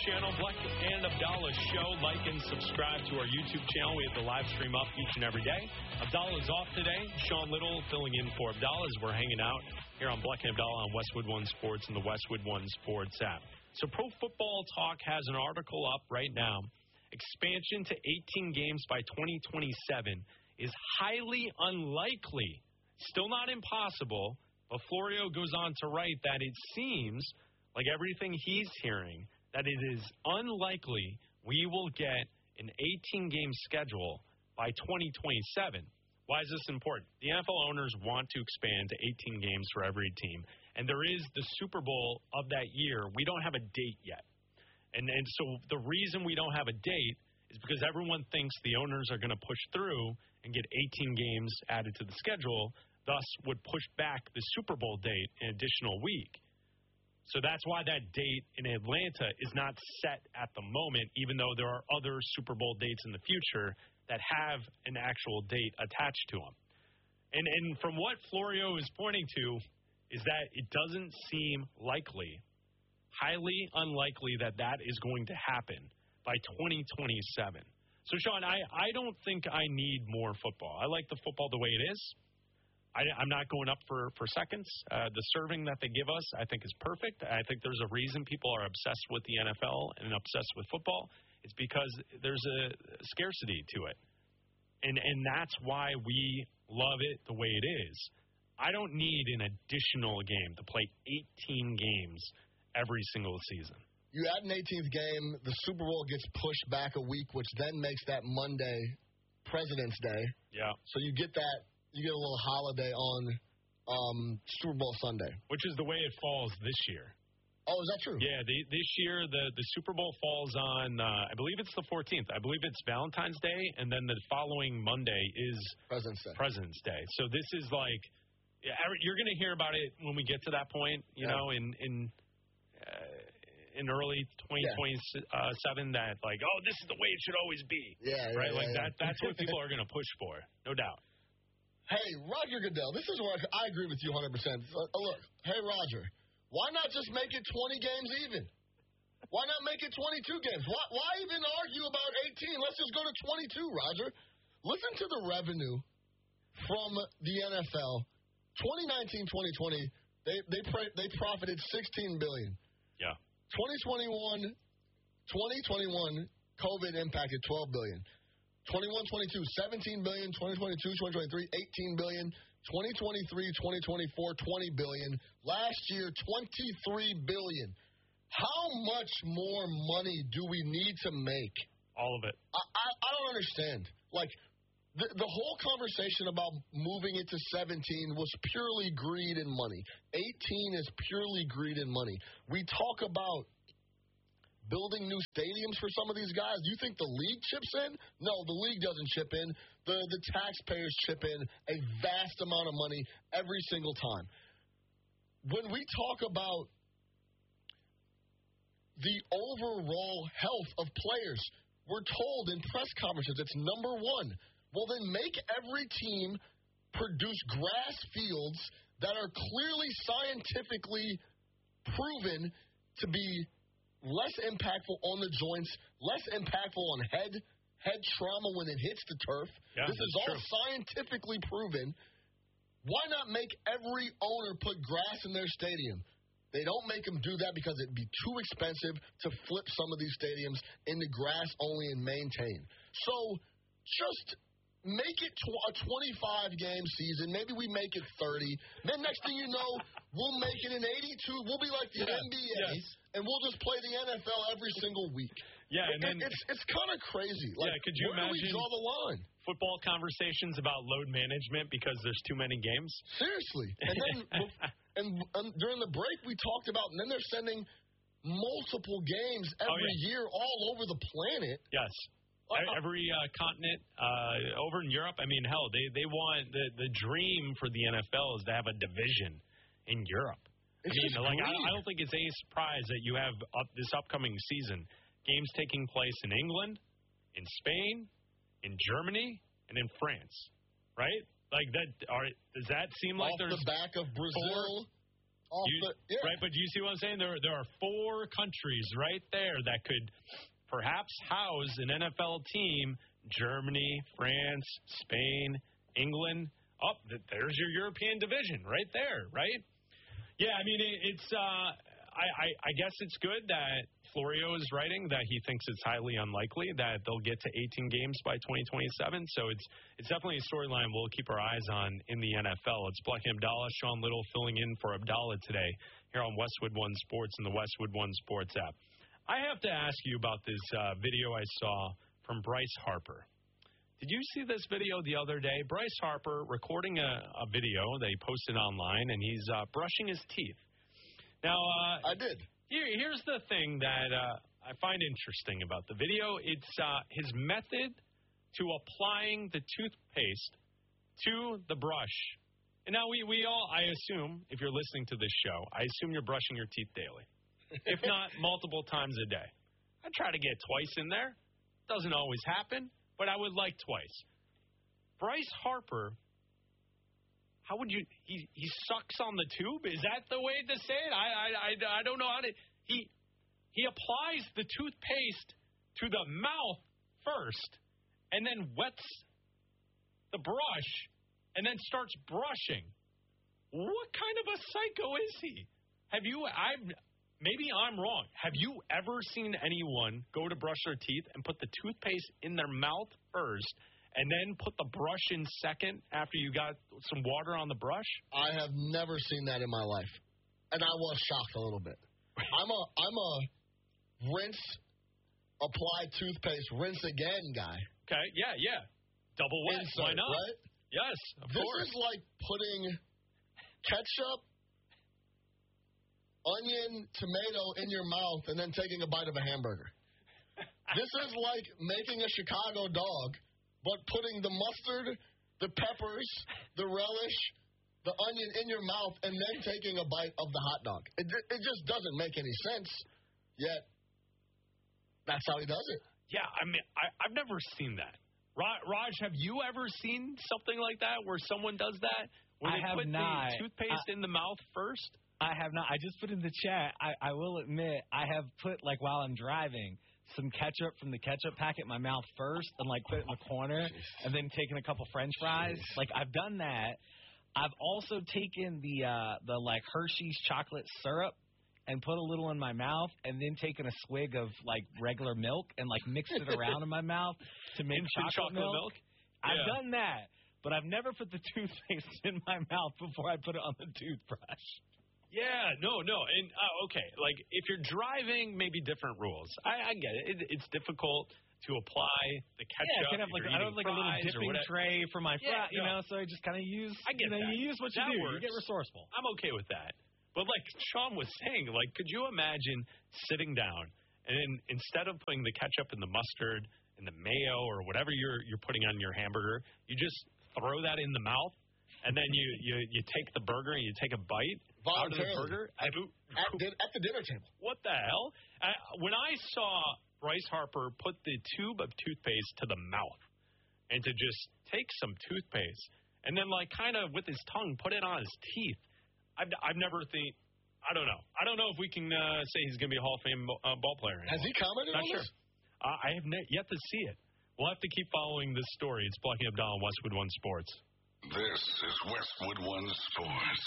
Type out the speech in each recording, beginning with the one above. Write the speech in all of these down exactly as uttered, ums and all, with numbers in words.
channel, Black and Abdallah Show. Like and subscribe to our YouTube channel. We have the live stream up each and every day. Abdallah is off today. Sean Little filling in for Abdallah as we're hanging out here on Black and Abdallah on Westwood One Sports and the Westwood One Sports app. So Pro Football Talk has an article up right now. Expansion to eighteen games by twenty twenty-seven is highly unlikely. Still not impossible, but Florio goes on to write that it seems like everything he's hearing, that it is unlikely we will get an eighteen-game schedule by twenty twenty-seven. Why is this important? The N F L owners want to expand to eighteen games for every team, and there is the Super Bowl of that year. We don't have a date yet. And, and so the reason we don't have a date is because everyone thinks the owners are going to push through and get eighteen games added to the schedule, thus would push back the Super Bowl date an additional week. So that's why that date in Atlanta is not set at the moment, even though there are other Super Bowl dates in the future that have an actual date attached to them. And, and from what Florio is pointing to is that it doesn't seem likely, highly unlikely that that is going to happen by twenty twenty-seven. So, Sean, I, I don't think I need more football. I like the football the way it is. I, I'm not going up for, for seconds. Uh, the serving that they give us, I think, is perfect. I think there's a reason people are obsessed with the N F L and obsessed with football. It's because there's a scarcity to it. And, and that's why we love it the way it is. I don't need an additional game to play eighteen games every single season. You add an eighteenth game, the Super Bowl gets pushed back a week, which then makes that Monday President's Day. Yeah. So you get that, you get a little holiday on um, Super Bowl Sunday. Which is the way it falls this year. Oh, is that true? Yeah, the, this year the, the Super Bowl falls on, uh, I believe it's the fourteenth. I believe it's Valentine's Day, and then the following Monday is President's Day. President's Day. So this is like, you're going to hear about it when we get to that point, you yeah. know, in in uh, in early twenty twenty-seven that, like, oh, this is the way it should always be. Yeah, yeah Right? Yeah, like, yeah. that. that's what people are going to push for, no doubt. Hey, Roger Goodell, this is where I agree with you one hundred percent. Uh, look, hey, Roger, why not just make it twenty games even? Why not make it twenty-two games? Why, why even argue about eighteen? Let's just go to twenty-two, Roger. Listen to the revenue from the N F L. twenty nineteen twenty twenty, they they they profited sixteen billion dollars. Yeah. twenty twenty-one, twenty twenty-one, COVID impacted twelve billion dollars. twenty-one twenty-two, seventeen billion dollars. twenty twenty-two twenty twenty-three, eighteen billion dollars. twenty twenty-three twenty twenty-four, twenty billion dollars. Last year, twenty-three billion dollars. How much more money do we need to make? All of it. I, I, I don't understand. Like, the, the whole conversation about moving it to seventeen was purely greed and money. eighteen is purely greed and money. We talk about building new stadiums for some of these guys. Do you think the league chips in? No, the league doesn't chip in. The, the taxpayers chip in a vast amount of money every single time. When we talk about the overall health of players, we're told in press conferences it's number one. Well, then make every team produce grass fields that are clearly scientifically proven to be less impactful on the joints, less impactful on head head trauma when it hits the turf. Yeah, this is all true. scientifically proven. Why not make every owner put grass in their stadium? They don't make them do that because it'd be too expensive to flip some of these stadiums into grass only and maintain. So just make it tw- a twenty-five game season. Maybe we make it thirty. Then next thing you know, we'll make it an eighty-two. We'll be like the yeah. N B A, yes. and we'll just play the N F L every single week. Yeah, and it, then it's it's kind of crazy. Like, yeah, could you where imagine do we draw the line? Football conversations about load management because there's too many games? Seriously. And then and, and during the break we talked about, and then they're sending multiple games every oh, yeah. year all over the planet. Yes. Every uh, continent uh, over in Europe, I mean, hell, they, they want the, the dream for the N F L is to have a division in Europe. It's I mean, like I, great. I don't think it's any surprise that you have up this upcoming season games taking place in England, in Spain, in Germany, and in France, right? Like that. Are, does that seem like Off there's the back of Brazil? Four, Off You, the, yeah. Right, but do you see what I'm saying? There, there are four countries right there that could perhaps house an N F L team. Germany, France, Spain, England. Oh, there's your European division right there, right? Yeah, I mean, it, it's, uh, I, I, I guess it's good that Florio is writing that he thinks it's highly unlikely that they'll get to eighteen games by twenty twenty-seven. So it's it's definitely a storyline we'll keep our eyes on in the N F L. It's Black and Abdallah, Sean Little filling in for Abdallah today here on Westwood One Sports and the Westwood One Sports app. I have to ask you about this uh, video I saw from Bryce Harper. Did you see this video the other day? Bryce Harper recording a, a video that he posted online, and he's uh, brushing his teeth. Now, uh, I did. Here, here's the thing that uh, I find interesting about the video. It's uh, his method to applying the toothpaste to the brush. And now we, we all, I assume, if you're listening to this show, I assume you're brushing your teeth daily, if not multiple times a day. I try to get twice in there. Doesn't always happen, but I would like twice. Bryce Harper, how would you, he, he sucks on the tube? Is that the way to say it? I, I, I, I don't know how to, he, he applies the toothpaste to the mouth first and then wets the brush and then starts brushing. What kind of a psycho is he? Have you, I've, maybe I'm wrong. Have you ever seen anyone go to brush their teeth and put the toothpaste in their mouth first and then put the brush in second after you got some water on the brush? I have never seen that in my life. And I was shocked a little bit. I'm a I'm a rinse, apply toothpaste, rinse again guy. Okay, yeah, yeah. Double wet, Insert, why not? Right? Yes, of this course. This is like putting ketchup, onion, tomato in your mouth and then taking a bite of a hamburger. This is like making a Chicago dog, but putting the mustard, the peppers, the relish, the onion in your mouth, and then taking a bite of the hot dog. It, it just doesn't make any sense, yet that's how he does it. Yeah, I mean, I, I've never seen that. Raj, Raj, have you ever seen something like that where someone does that? Where I they have put not. the toothpaste I, in the mouth first? I have not. I just put in the chat. I, I will admit, I have put, like, while I'm driving, some ketchup from the ketchup packet in my mouth first and, like, put it in the corner Jeez. and then taken a couple French fries. Jeez. Like, I've done that. I've also taken the, uh, the like, Hershey's chocolate syrup and put a little in my mouth and then taken a swig of, like, regular milk and, like, mixed it around in my mouth to make chocolate, chocolate milk. milk? I've yeah. done that, but I've never put the toothpaste in my mouth before I put it on the toothbrush. Yeah, no, no. And, uh, okay, like, if you're driving, maybe different rules. I, I get it. it. It's difficult to apply the ketchup. Yeah, I can have like I don't have like a little dipping tray for my yeah, fry, you no. know. So I just kind of use. I get you know, that. You use what you that do. Works. You get resourceful. I'm okay with that. But like Sean was saying, like, could you imagine sitting down and then instead of putting the ketchup and the mustard and the mayo or whatever you're you're putting on your hamburger, you just throw that in the mouth and then you you, you take the burger and you take a bite out of the burger at, at, din- at the dinner table. What the hell? I, when I saw Bryce Harper put the tube of toothpaste to the mouth and to just take some toothpaste and then, like, kind of with his tongue put it on his teeth, I've, I've never think. I don't know. I don't know if we can uh, say he's going to be a Hall of Fame uh, ball player anymore. Has he commented Not on sure. this? Uh, I have ne- yet to see it. We'll have to keep following this story. It's Blackie Abdallah on Westwood One Sports. This is Westwood One Sports.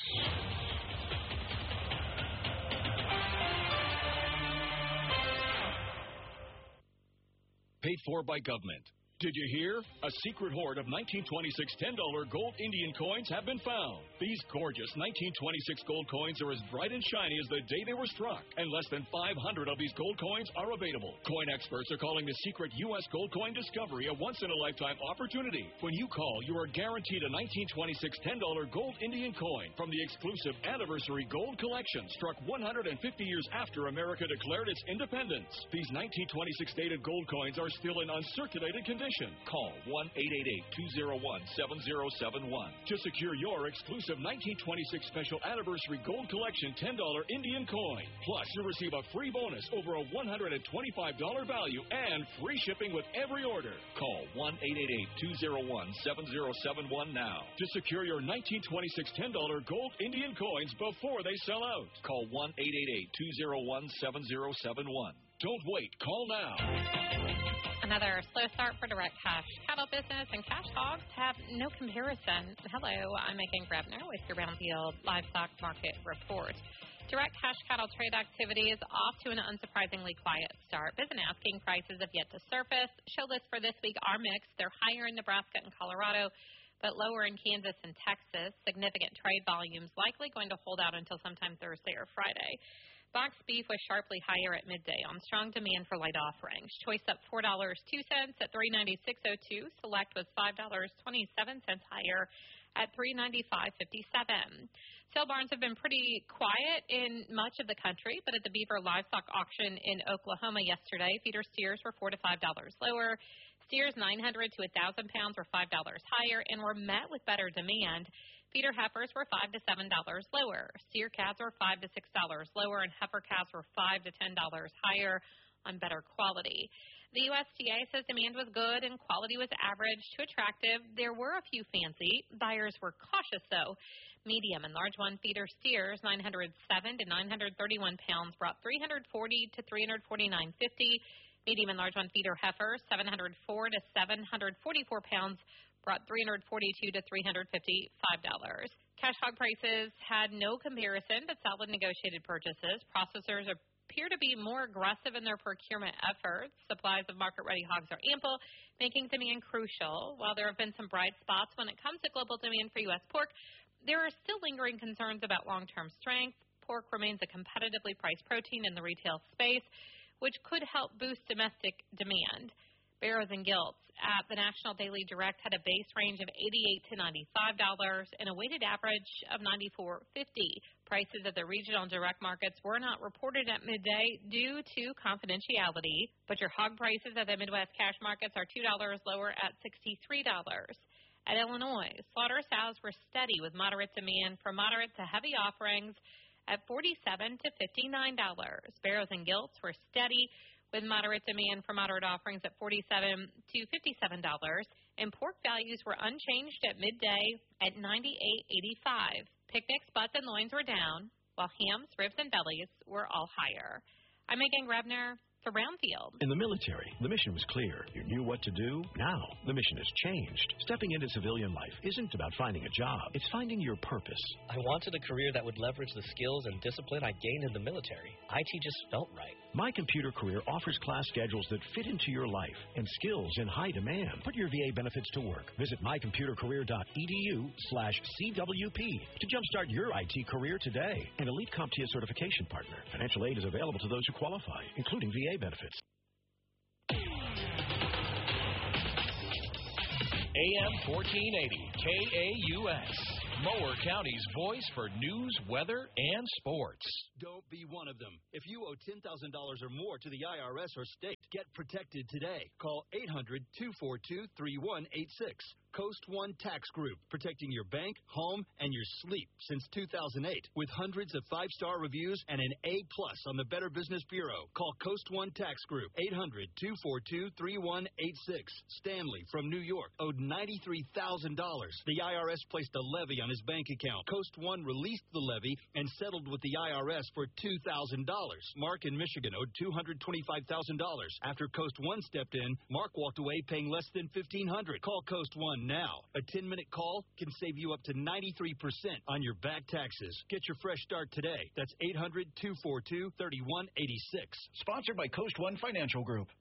Paid for by government. Did you hear? A secret hoard of nineteen twenty-six ten dollar gold Indian coins have been found. These gorgeous nineteen twenty-six gold coins are as bright and shiny as the day they were struck, and less than five hundred of these gold coins are available. Coin experts are calling the secret U S gold coin discovery a once-in-a-lifetime opportunity. When you call, you are guaranteed a nineteen twenty-six ten dollar gold Indian coin from the exclusive Anniversary Gold Collection, struck one hundred fifty years after America declared its independence. These nineteen twenty-six dated gold coins are still in uncirculated condition. commission. Call one eight eight eight, two zero one, seven zero seven one to secure your exclusive nineteen twenty-six Special Anniversary Gold Collection ten dollar Indian coin. Plus, you'll receive a free bonus over a one hundred twenty-five dollars value and free shipping with every order. Call one eight eight eight, two zero one, seven zero seven one now to secure your nineteen twenty-six ten dollar gold Indian coins before they sell out. Call one eight eight eight, two zero one, seven zero seven one. Don't wait. Call now. Another slow start for direct cash cattle business, and cash hogs have no comparison. Hello, I'm Megan Grebner with your Brownfield Livestock Market Report. Direct cash cattle trade activity is off to an unsurprisingly quiet start. Bid and asking prices have yet to surface. Show lists for this week are mixed. They're higher in Nebraska and Colorado, but lower in Kansas and Texas. Significant trade volumes likely going to hold out until sometime Thursday or Friday. Box beef was sharply higher at midday on strong demand for light offerings. Choice up four dollars and two cents at three ninety-six oh two. Select was five dollars and twenty-seven cents higher at three ninety-five fifty-seven. Sale barns have been pretty quiet in much of the country, but at the Beaver Livestock Auction in Oklahoma yesterday, feeder steers were four to five dollars lower. Steers nine hundred to one thousand pounds were five dollars higher and were met with better demand. Feeder heifers were five to seven dollars lower. Steer calves were five to six dollars lower, and heifer calves were five to ten dollars higher on better quality. The U S D A says demand was good and quality was average to attractive. There were a few fancy. Buyers were cautious, though. Medium and large one feeder steers, nine hundred seven to nine hundred thirty-one pounds, brought three hundred forty to three hundred forty-nine fifty. Medium and large one feeder heifers, seven hundred four to seven hundred forty-four pounds, brought three hundred forty-two to three hundred fifty-five dollars. Cash hog prices had no comparison but solid negotiated purchases. Processors appear to be more aggressive in their procurement efforts. Supplies of market-ready hogs are ample, making demand crucial. While there have been some bright spots when it comes to global demand for U S pork, there are still lingering concerns about long-term strength. Pork remains a competitively priced protein in the retail space, which could help boost domestic demand. Barrows and Gilts at the National Daily Direct had a base range of eighty-eight to ninety-five dollars and a weighted average of ninety-four fifty. Prices at the regional and direct markets were not reported at midday due to confidentiality, but your hog prices at the Midwest cash markets are two dollars lower at sixty-three dollars. At Illinois, slaughter sows were steady with moderate demand for moderate to heavy offerings at forty-seven to fifty-nine dollars. Barrows and Gilts were steady with moderate demand for moderate offerings at forty-seven to fifty-seven dollars, and pork values were unchanged at midday at ninety-eight eighty-five. Picnics, butts, and loins were down, while hams, ribs, and bellies were all higher. I'm Megan Grebner for Brownfield. In the military, the mission was clear. You knew what to do. Now, the mission has changed. Stepping into civilian life isn't about finding a job. It's finding your purpose. I wanted a career that would leverage the skills and discipline I gained in the military. I T just felt right. My Computer Career offers class schedules that fit into your life and skills in high demand. Put your V A benefits to work. Visit mycomputercareer.edu slash CWP to jumpstart your I T career today. An elite CompTIA certification partner. Financial aid is available to those who qualify, including V A benefits. A M fourteen eighty K A U S, Mower County's voice for news, weather, and sports. Don't be one of them. If you owe ten thousand dollars or more to the I R S or state, get protected today. Call eight hundred, two four two, three one eight six. Coast One Tax Group, protecting your bank, home, and your sleep since two thousand eight. With hundreds of five-star reviews and an A plus on the Better Business Bureau. Call Coast One Tax Group, eight hundred, two four two, three one eight six. Stanley from New York owed ninety-three thousand dollars. The I R S placed a levy on his bank account. Coast One released the levy and settled with the I R S for two thousand dollars. Mark in Michigan owed two hundred twenty-five thousand dollars. After Coast One stepped in, Mark walked away paying less than fifteen hundred dollars. Call Coast One now. A ten-minute call can save you up to ninety-three percent on your back taxes. Get your fresh start today. That's eight hundred, two four two, three one eight six. Sponsored by Coast One Financial Group.